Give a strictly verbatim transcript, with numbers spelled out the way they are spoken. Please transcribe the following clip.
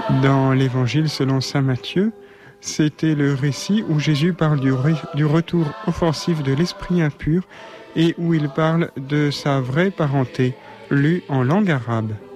Dans l'Évangile selon saint Matthieu, c'était le récit où Jésus parle du, ré, du retour offensif de l'esprit impur et où il parle de sa vraie parenté, lu en langue arabe.